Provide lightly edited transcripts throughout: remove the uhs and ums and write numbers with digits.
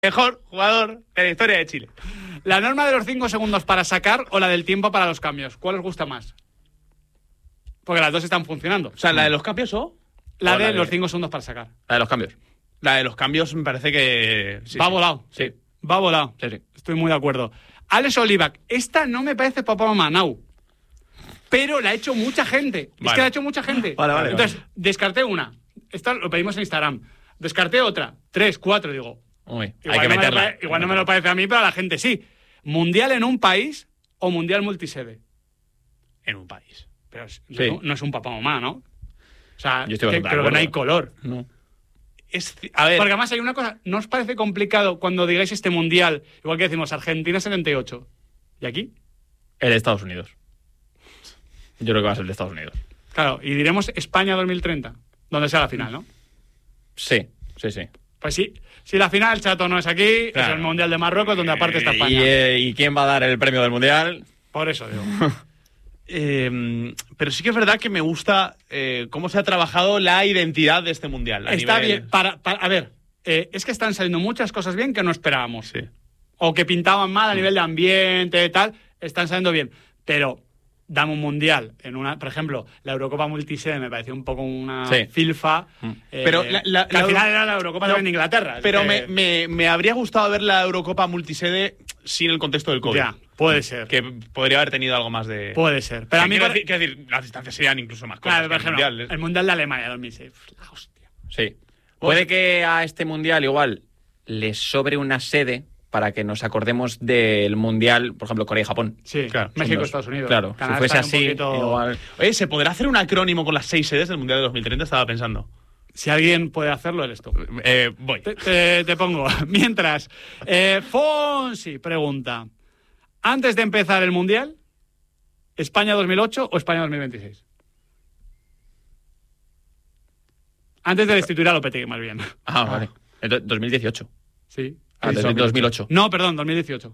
Mejor jugador de la historia de Chile. ¿La norma de los 5 segundos para sacar o la del tiempo para los cambios? ¿Cuál os gusta más? Porque las dos están funcionando. O sea, ¿la de los cambios o...? La de los 5 segundos para sacar. La de los cambios. La de los cambios me parece que... Va volado. Sí. Va volado. Sí, sí. Estoy muy de acuerdo. Alex Olivac. Esta no me parece papá mamá now. Pero la ha hecho mucha gente. Vale. Es que la ha hecho mucha gente. Vale. Entonces, descarté una. Esta lo pedimos en Instagram. Descarté otra. 3, 4, digo. Uy, Igual hay que meterla. Igual no me lo parece a mí, pero a la gente sí. ¿Mundial en un país o mundial multisede? En un país. Pero Sí. no es un papá mamá, ¿no? O sea, Yo estoy bastante de creo que no hay acuerdo. color. No. A ver, Porque además hay una cosa, ¿no os parece complicado cuando digáis este mundial, igual que decimos Argentina 78? ¿Y aquí? El de Estados Unidos. Yo creo que va a ser el de Estados Unidos. Claro, y diremos España 2030, donde sea la final, ¿no? Sí. Pues sí, si la final, chato, no es aquí, Claro. es el Mundial de Marruecos, donde aparte está España. ¿Y quién va a dar el premio del Mundial? Por eso digo. pero sí que es verdad que me gusta cómo se ha trabajado la identidad de este mundial. Está bien, a ver, es que están saliendo muchas cosas bien que no esperábamos. Sí. O que pintaban mal a nivel de ambiente y tal, están saliendo bien. Pero dame un mundial en una, por ejemplo, la Eurocopa multisede me pareció un poco una Sí. filfa. Pero que al final era la Eurocopa no, en Inglaterra. así Pero que- me habría gustado ver la Eurocopa multisede sin el contexto del COVID. Ya, puede ser. Que podría haber tenido algo más de... Puede ser. Pero a mí, quiero decir, las distancias serían incluso más cortas claro, por que el ejemplo, mundial. el Mundial de Alemania 2006. La hostia. Sí. Puede que a este Mundial igual le sobre una sede para que nos acordemos del Mundial, por ejemplo, Corea y Japón. Sí, Claro, México, son dos. Estados Unidos. Claro, Canadá si fuese está un así, poquito- igual... Oye, ¿se podrá hacer un acrónimo con las 6 sedes del Mundial de 2030? Estaba pensando. Si alguien puede hacerlo, eres tú. Voy. Te pongo. Mientras, Fonsi pregunta: antes de empezar el Mundial, ¿España 2008 o España 2026? Antes de destituir a Lopetegui, más bien. Ah, vale. Entonces, 2018. Sí. Ah, 2008. No, perdón, 2018.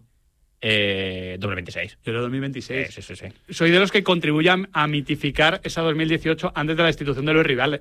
2026. Yo era 2026. Sí. Soy de los que contribuyan a mitificar esa 2018 antes de la destitución de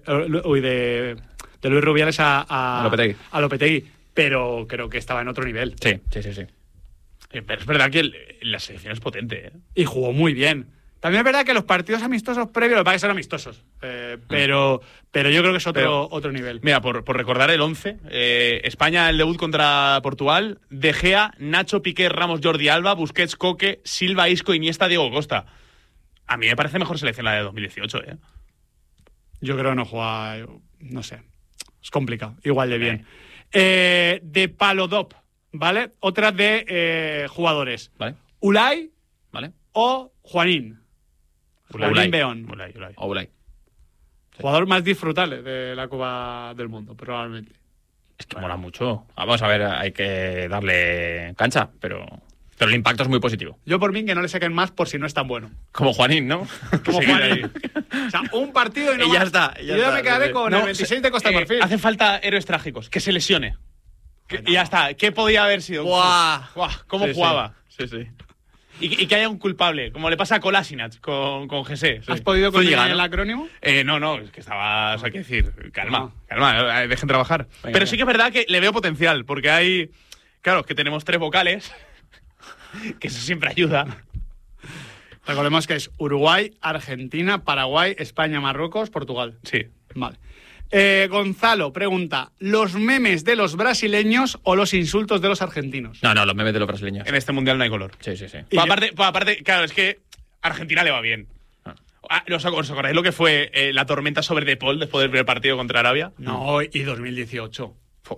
de Luis Rubiales a Lopetegui. Pero creo que estaba en otro nivel. Sí. Pero es verdad que la selección es potente. Y jugó muy bien. También es verdad que los partidos amistosos previos, lo que pasa es que son amistosos. Pero yo creo que es otro nivel. Mira, por recordar el 11, España, el debut contra Portugal, De Gea, Nacho, Piqué, Ramos, Jordi Alba, Busquets, Coque, Silva, Isco, Iniesta, Diego Costa. A mí me parece mejor selección la de 2018, ¿eh? Yo creo que no juega, no sé. Es complicado, igual de bien. De Palodop, ¿vale? Otra de jugadores. ¿Vale? Ulay ¿Vale? o Juanín. Juanín Beón. Ulay. O Ulay. Jugador más disfrutable de la Copa del Mundo, probablemente. Es que mola mucho. Vamos a ver, hay que darle cancha, pero el impacto es muy positivo. Yo por mí que no le saquen más por si no es tan bueno. Como Juanín, ¿no? Como Seguir Juanín. ahí. O sea, un partido y no Y ya más. está, Y ya yo está, me quedaré sí. con No, el 26 de Costa de Marfil. Hace falta héroes trágicos, que se lesione. Y ya está. ¿Qué podía haber sido? ¡Buah! ¿Cómo jugaba? Sí. Y que haya un culpable, como le pasa a Kolasinac con Jesse. ¿Has podido conseguir Zúñiga, el ¿no? acrónimo? No, es que estaba... O sea, hay que decir, calma, Ah. dejen trabajar. Pero sí que es verdad que le veo potencial, porque hay... Claro, que tenemos 3 vocales, que eso siempre ayuda. Recordemos que es Uruguay, Argentina, Paraguay, España, Marruecos, Portugal. Sí. Vale. Gonzalo pregunta: ¿los memes de los brasileños o los insultos de los argentinos? No, los memes de los brasileños. En este mundial no hay color. Sí. Y Aparte, claro, es que Argentina le va bien. ¿Os acordáis lo que fue la tormenta sobre De Paul después del primer partido contra Arabia? No, y 2018.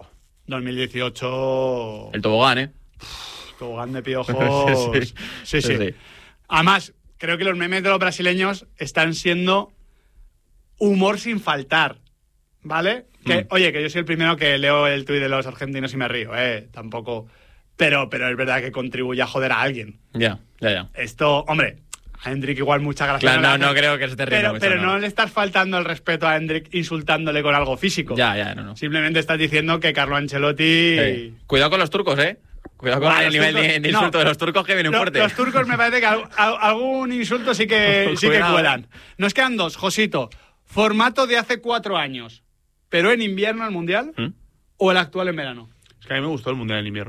2018... El tobogán, ¿eh? Tobogán de piojos. Sí. Además, creo que los memes de los brasileños están siendo humor sin faltar. ¿Vale? Oye, que yo soy el primero que leo el tuit de los argentinos y me río, tampoco... Pero es verdad que contribuye a joder a alguien. Ya. Esto, hombre, a Hendrik igual mucha gracia. Claro, le no hace, creo que se te ríe. pero no le estás faltando el respeto a Hendrik insultándole con algo físico. Ya, no. Simplemente estás diciendo que Carlo Ancelotti... Cuidado con los turcos, ¿eh? Cuidado con el nivel de insulto de los turcos que vienen fuerte. Los turcos me parece que algún insulto sí que cuelan. Nos quedan 2, Josito. Formato de hace 4 años, pero en invierno el Mundial o el actual en verano. Es Que a mí me gustó el Mundial en invierno.